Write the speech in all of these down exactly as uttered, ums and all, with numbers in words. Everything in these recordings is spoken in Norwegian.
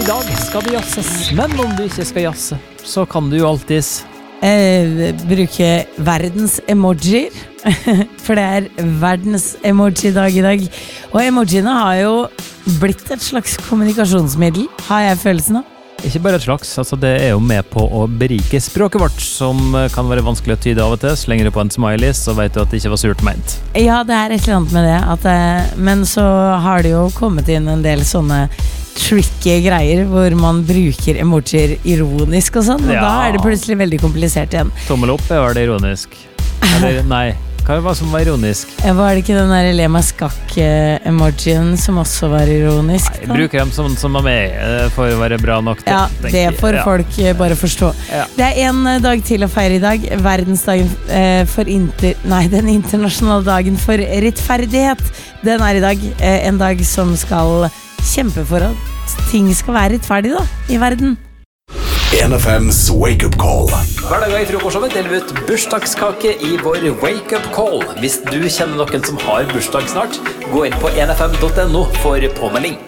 dag skal det jasses, men om du ikke skal jasse, så kan du jo alltids eh, bruke verdens emojier. For det er verdens emoji-dag i dag. Og emojiene har jo blitt et slags kommunikasjonsmiddel, har jeg følelsen av. Ikke bare et slags, altså det er jo med på å berike språket vårt, som kan være vanskelig å tyde av og til. Slenger du på en smiley, så vet du at det ikke var surt ment. Ja, det er et eller annet med det, at, men så har det jo kommet inn en del sånne tricky greier, hvor man bruker emojier ironisk og sånn, og ja. Da er det plutselig veldig komplisert igjen. Tommel opp er det ironisk. Eller nei. Hva var det som var ironisk? Var det ikke den der le meg skakk-emojien som også var ironisk? Nei, jeg bruker dem som, som er med for å være bra nok. Ja, det får ja. folk bare forstå. Ja. Det er en dag til å feire i dag. Verdensdagen eh, for inter... Nei, den internasjonale dagen for rettferdighet. Den er i dag. Eh, en dag som skal kjempe for at ting skal være rettferdig da, i verden. N F M's Wake Up Call. Hver dag i frokostshowet deler vi ut bursdagskake i vår Wake Up Call. Hvis du kjenner noen som har bursdag snart, gå inn på n f m punktum no for påmelding.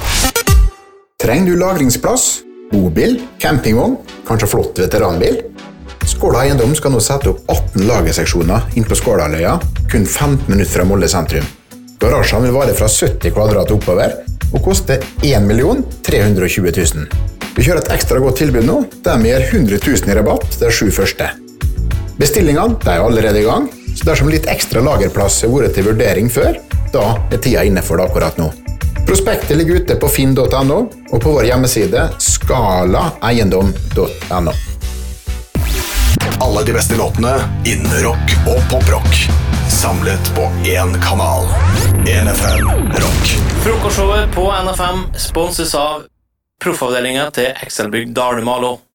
Trenger du lagringsplass, bobil, campingvogn, kanskje flott veteranbil? Skåla Eiendom skal nå sette opp atten lagerseksjoner inn på Skålaløya, kun femten minutter fra Molde sentrum. Garasjen vil vare fra sytti kvadrat oppover og koste en million tre hundre og tjue tusen. Vi kjører et ekstra godt tilbud nå, der vi gir hundre tusen i rabatt de sju første. Bestillingene de er allerede i gang, så dersom litt ekstra lagerplass har vært til vurdering før, da er tida inne for det akkurat nå. Prospektet ligger ute på finn punktum no og på vår hjemmeside skala eiendom punktum no. Alle de beste låtene innen rock og poprock, samlet på én kanal. N F M Rock. Frokostshowet på N F M sponses av Proffavdelingen til Excelbygg Dalmalo.